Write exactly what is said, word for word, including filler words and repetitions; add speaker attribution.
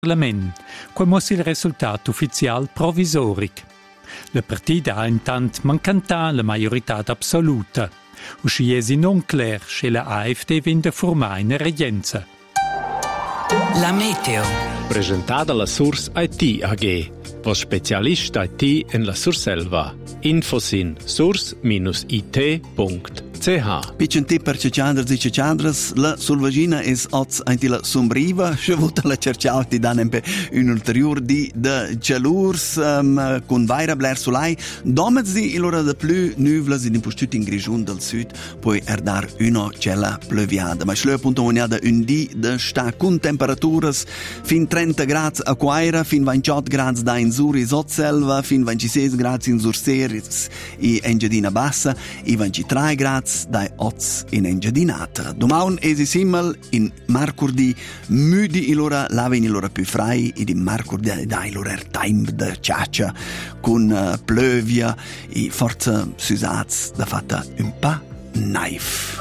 Speaker 1: Parlament, come il risultato ufficiale provvisoric. La partita ha intant mancantà la maggiorità assoluta. Usciesi non clar che la A F D vende formare in reggenza.
Speaker 2: La meteo.
Speaker 3: Presentata la Source I T A G, was Spezialist I T in la Surselva. Infos in source I T punkt c h.
Speaker 4: Picenti per cecciandres e cecciandres, la sulvagina es oz anti la sombriva, scevuta la cerciauti danempe un ulterior di de calurs um, con vaira bler solai, domezzi l'ora de plü nuvlas in impostuti in grigiun del sud, poi erdar uno cella pleuviada. Ma schlö punto moniada un di de sta con temperaturas fin trenta gradi a Quaira, fin ventotto gradi da in Zuri Sotselva, fin ventisei gradi in Surseris e Engiadina Bassa, e ventitré gradi dai oz in Engiadinata. Domaun esi simmel in Marcurdi müdi ilora lavin ilora più frai ed in Marcurdi dai ilora er time de ciaccia con uh, plövia e forza susats da fatta un pa naif.